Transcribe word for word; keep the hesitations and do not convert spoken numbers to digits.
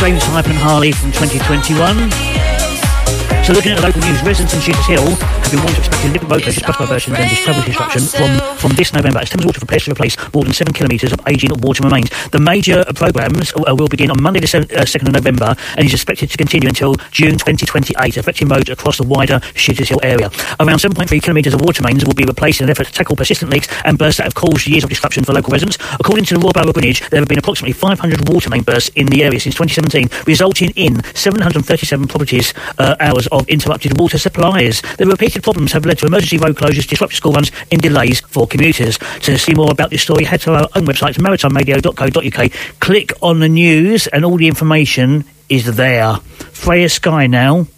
James Hype and Harley from twenty twenty-one. So looking at the local news, residents in Shooters Hill have been warned to expect different road closures, bus diversions and travel disruption from, from this November as Thames Water prepares to replace more than seven kilometres of ageing water remains. The major programmes uh, will begin on Monday the second of November and is expected to continue until June twenty twenty-eight, affecting roads across the wider Shooters Hill area. Around seven point three kilometres of water mains will be replaced in an effort to tackle persistent leaks and bursts that have caused years of disruption for local residents. According to the Royal Borough of Greenwich, there have been approximately five hundred water main bursts in the area since twenty seventeen, resulting in seven hundred thirty-seven properties uh, hours of interrupted water supplies. The repeated problems have led to emergency road closures, disrupted school runs and delays for commuters. To see more about this story, head to our own website, maritime radio dot co dot uk. Click on the news and all the information is there. Freya Sky now